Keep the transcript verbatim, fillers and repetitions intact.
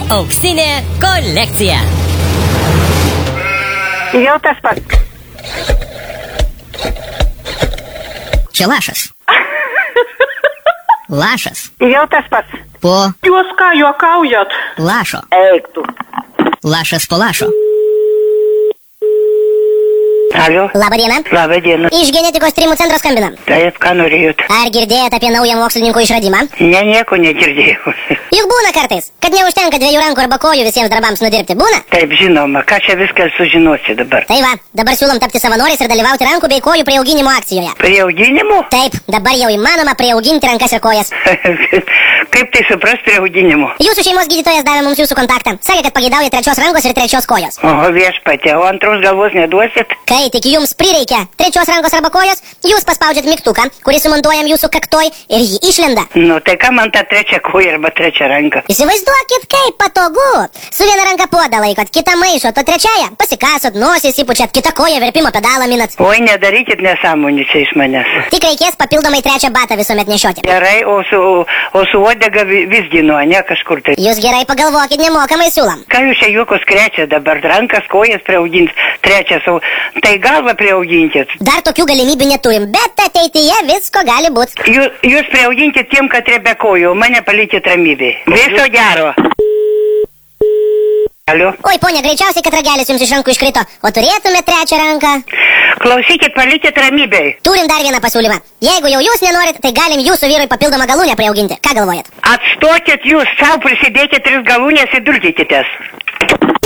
Auksinė kolekcija. Jau tas pats. Čia lašas. Lašas. Jau tas pats. Po Jūs ką juokaujat? lašo. Eik tu. Lašas po lašo. Alio. Labą dieną. Labą dieną. Iš genetikos tyrimų centro skambinam. Taip, ką norėjot? Ar girdėjot apie naują mokslininkų išradimą? Ne, nieko negirdėjau. Juk būna kartais, kad neužtenka dviejų rankų arba kojų visiems darbams nudirbti. Būna? Taip, žinoma, ką čia viską sužinosi dabar? Tai va, dabar siūlom tapti savanoriais ir dalyvauti rankų bei kojų prieauginimo akcijoje. Prie auginimo? Taip, dabar jau įmanoma prieauginti rankas ir kojas. Kaip tai supras prie auginimo? Jūsų šeimos gydytojas davė mums jūsų kontaktą. Sakė, kad pageidauja trečios rankos ir trečios kojos. O viešpatė, o antros galvos neduosit? Kai tik jums prireikia trečios rankos arba kojos, jūs paspaudžiat mygtuką, kurį sumontuojam jūsų kaktoj ir jį išlenda. Nu, tai ką man ta trečia koja arba trečia ranka? Įsivaizduokit, kaip patogu. Su viena ranka puodą laikot, kitą maišot, o trečiaja pasikasot, nosį įpučiat, kitą koją verpimo pedalą minat. Oi, nedarykit nesąmonių čia iš manęs. Tik reikės papildomai trečią batą visuomet nešioti. Gerai, o su, o su uodega vi- visginu, ne kažkur tai. Jūs gerai pagalvokit, nemokamai siūlom. Ką jūs čia juokos krečia dabar? Rankas, kojas prieaugins, trečias, o tai galvą prieauginkit. Dar tokių galimybių neturim, bet ateityje visko gali būt. Jūs, jūs prieauginkit tiem, kad be kojų, mane palikit ramybėj. Viso gero. Alio. Oi, ponia, greičiausiai, kad ragelis jums iš rankų iškrito, o turėtumėte trečią ranką. Klausykit, palikit ramybėj. Turim dar vieną pasiūlymą. Jeigu jau jūs nenorit, tai galim jūsų vyrui papildomą galūnę prieauginti. Ką galvojat? Atstokit jūs, savo prisidėkit tris galūnės ir durkykitės.